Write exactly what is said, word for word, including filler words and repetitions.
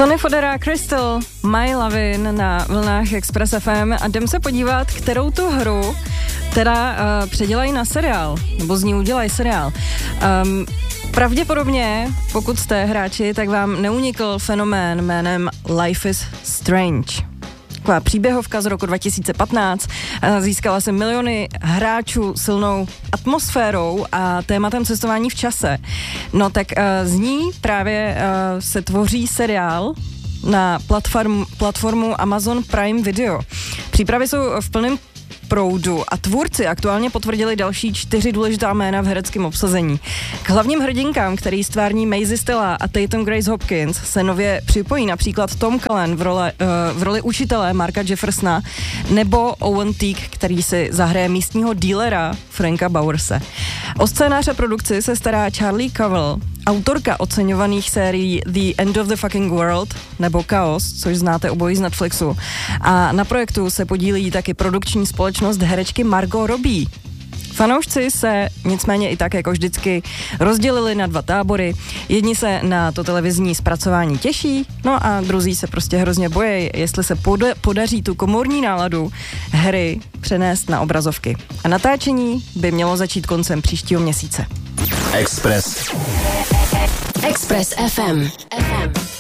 Sonny Fodera, Crystal, My Lovin' na vlnách Express F M a jdem se podívat, kterou tu hru teda uh, předělají na seriál, nebo z ní udělají seriál. Um, pravděpodobně, pokud jste hráči, tak vám neunikl fenomén jménem Life is Strange. Taková příběhovka z roku dva tisíce patnáct, získala se miliony hráčů silnou atmosférou a tématem cestování v čase. No tak z ní právě se tvoří seriál na platform, platformu Amazon Prime Video. Přípravy jsou v plném proudu a tvůrci aktuálně potvrdili další čtyři důležitá jména v hereckém obsazení. K hlavním hrdinkám, který stvární Maisie Stella a Tatum Grace Hopkins, se nově připojí například Tom Cullen v, role, uh, v roli učitele Marka Jeffersona nebo Owen Teague, který si zahraje místního dílera Franka Bowerse. O scénáře produkci se stará Charlie Cowell, autorka oceňovaných sérií The End of the Fucking World nebo Chaos, což znáte obojí z Netflixu. A na projektu se podílí taky produkční společnost herečky Margot Robbie. Fanoušci se nicméně i tak jako vždycky rozdělili na dva tábory. Jedni se na to televizní zpracování těší, no a druzí se prostě hrozně bojí, jestli se poda- podaří tu komorní náladu hry přenést na obrazovky. A natáčení by mělo začít koncem příštího měsíce. Express. Express F M. F M.